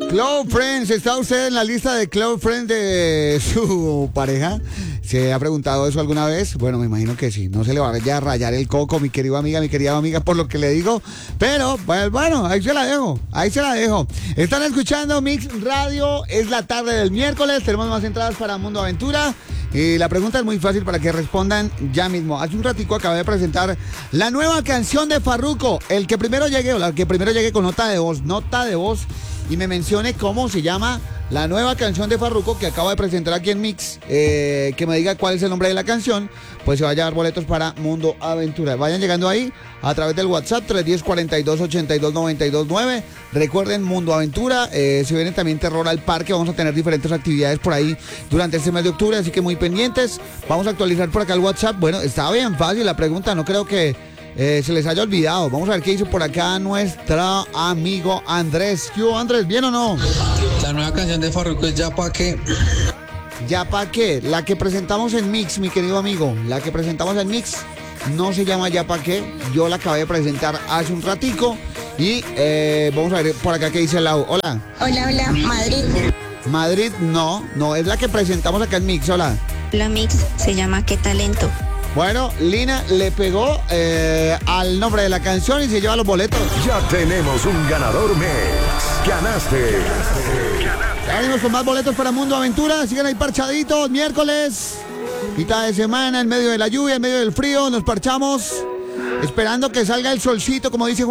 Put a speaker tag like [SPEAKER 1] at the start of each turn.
[SPEAKER 1] Close Friends, ¿está usted en la lista de Close Friends de su pareja? ¿Se ha preguntado eso alguna vez? Bueno, me imagino que sí. No se le vaya a rayar el coco, mi querida amiga, por lo que le digo. Pero, pues bueno, ahí se la dejo. Están escuchando Mix Radio, es la tarde del miércoles, tenemos más entradas para Mundo Aventura. Y la pregunta es muy fácil para que respondan ya mismo. Hace un ratico acabé de presentar la nueva canción de Farruko. El que primero llegue, o la que primero llegue con nota de voz, y me mencione cómo se llama la nueva canción de Farruko que acabo de presentar aquí en Mix, que me diga cuál es el nombre de la canción, pues se va a llevar boletos para Mundo Aventura. Vayan llegando ahí a través del WhatsApp 310-42-82-92-9. Recuerden, Mundo Aventura, si viene también Terror al Parque, vamos a tener diferentes actividades por ahí durante este mes de octubre, así que muy pendientes. Vamos a actualizar por acá el WhatsApp. Bueno, está bien fácil la pregunta, no creo que se les haya olvidado. Vamos a ver qué dice por acá nuestro amigo Andrés. ¿Qué hubo, Andrés? ¿Bien o no?
[SPEAKER 2] La nueva canción de Farruko es Ya Pa' Qué.
[SPEAKER 1] ¿Ya Pa' Qué? La que presentamos en Mix, mi querido amigo. La que presentamos en Mix no se llama Ya Pa' Qué. Yo la acabé de presentar hace un ratico. Y vamos a ver por acá qué dice Lau. Hola.
[SPEAKER 3] Hola, Madrid.
[SPEAKER 1] Madrid, no, es la que presentamos acá en Mix. Hola.
[SPEAKER 3] La Mix se llama ¿Qué talento?
[SPEAKER 1] Bueno, Lina le pegó al nombre de la canción y se lleva los boletos.
[SPEAKER 4] Ya tenemos un ganador Mix. Ganaste.
[SPEAKER 1] Ya venimos con más boletos para Mundo Aventura. Sigan ahí parchaditos, miércoles, mitad de semana, en medio de la lluvia, en medio del frío, nos parchamos, esperando que salga el solcito, como dice Juan.